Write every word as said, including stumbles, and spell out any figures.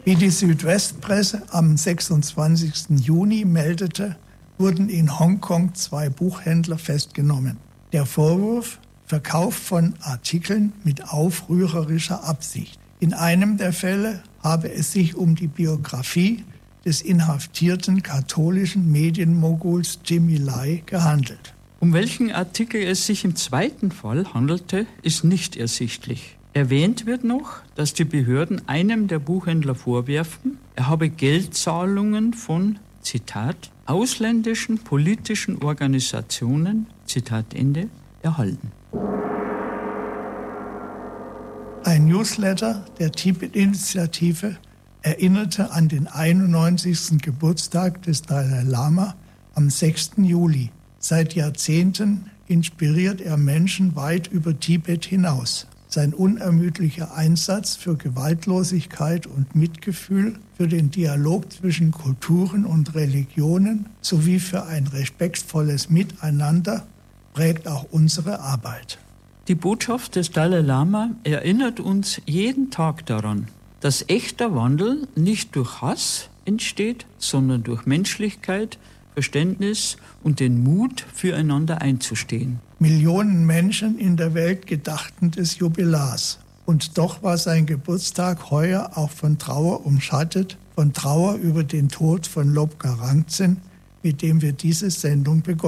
Wie die Südwestpresse am sechsundzwanzigsten Juni meldete, wurden in Hongkong zwei Buchhändler festgenommen. Der Vorwurf: Verkauf von Artikeln mit aufrührerischer Absicht. In einem der Fälle habe es sich um die Biografie des inhaftierten katholischen Medienmoguls Jimmy Lai gehandelt. Um welchen Artikel es sich im zweiten Fall handelte, ist nicht ersichtlich. Erwähnt wird noch, dass die Behörden einem der Buchhändler vorwerfen, er habe Geldzahlungen von, Zitat, ausländischen politischen Organisationen, Zitat Ende, erhalten. Ein Newsletter der Tibet-Initiative erinnerte an den einundneunzigsten Geburtstag des Dalai Lama am sechsten Juli. Seit Jahrzehnten inspiriert er Menschen weit über Tibet hinaus. Sein unermüdlicher Einsatz für Gewaltlosigkeit und Mitgefühl, für den Dialog zwischen Kulturen und Religionen sowie für ein respektvolles Miteinander prägt auch unsere Arbeit. Die Botschaft des Dalai Lama erinnert uns jeden Tag daran, dass echter Wandel nicht durch Hass entsteht, sondern durch Menschlichkeit, Verständnis und den Mut, füreinander einzustehen. Millionen Menschen in der Welt gedachten des Jubilars. Und doch war sein Geburtstag heuer auch von Trauer umschattet, von Trauer über den Tod von Lobka Rangtsen, mit dem wir diese Sendung begonnen haben.